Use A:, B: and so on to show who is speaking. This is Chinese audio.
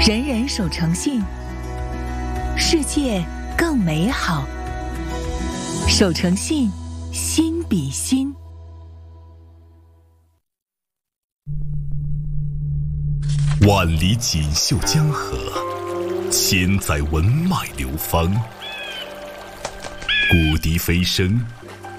A: 人人守诚信，世界更美好。守诚信，心比心。
B: 万里锦绣江河，千载文脉流芳。古笛飞声，